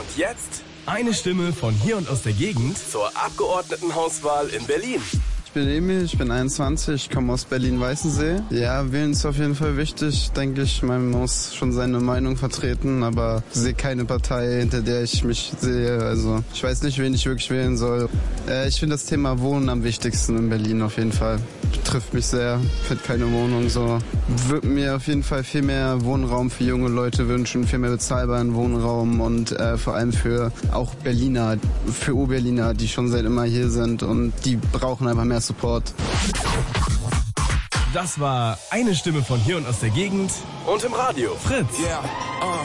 Und jetzt eine Stimme von hier und aus der Gegend zur Abgeordnetenhauswahl in Berlin. Ich bin Emil, ich bin 21, ich komme aus Berlin-Weißensee. Ja, wählen ist auf jeden Fall wichtig, denke ich. Man muss schon seine Meinung vertreten, aber ich sehe keine Partei, hinter der ich mich sehe. Also ich weiß nicht, wen ich wirklich wählen soll. Ich finde das Thema Wohnen am wichtigsten in Berlin auf jeden Fall. Trifft mich sehr, finde keine Wohnung so. Würde mir auf jeden Fall viel mehr Wohnraum für junge Leute wünschen, viel mehr bezahlbaren Wohnraum und vor allem für auch Berliner, für U-Berliner, die schon seit immer hier sind und die brauchen einfach mehr Support. Das war eine Stimme von hier und aus der Gegend Und im Radio Fritz. Yeah.